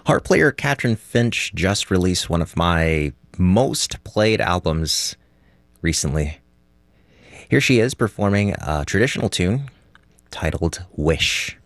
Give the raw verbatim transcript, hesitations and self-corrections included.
Harp player Katrin Finch just released one of my most played albums recently. Here she is performing a traditional tune titled Wish.